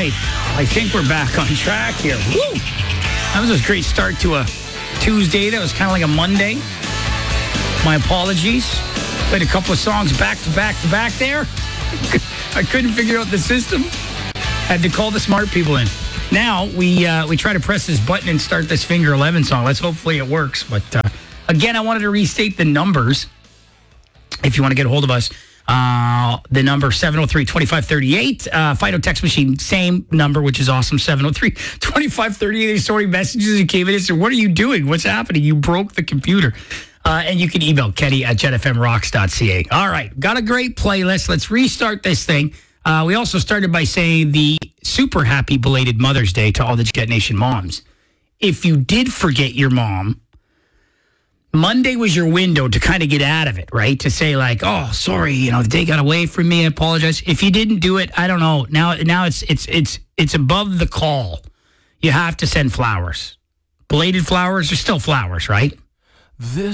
right. I think we're back on track here. Woo! That was a great start to a Tuesday. That was kind of like a Monday. My apologies. Played a couple of songs back to back to back there. I couldn't figure out the system. Had to call the smart people in. Now we try to press this button and start this Finger 11 song. Hopefully it works. But again, I wanted to restate the numbers. If you want to get a hold of us, the number 703-2538. Fido text machine, same number, which is awesome. 703-2538. There's so many messages that came in and said, what are you doing? What's happening? You broke the computer. And you can email Kenny at jetfmrocks.ca. All right. Got a great playlist. Let's restart this thing. We also started by saying the super happy belated Mother's Day to all the Jet Nation moms. If you did forget your mom, Monday was your window to kind of get out of it, right? To say like, oh, sorry, the day got away from me. I apologize. If you didn't do it, I don't know. Now it's above the call. You have to send flowers. Belated flowers are still flowers, right? This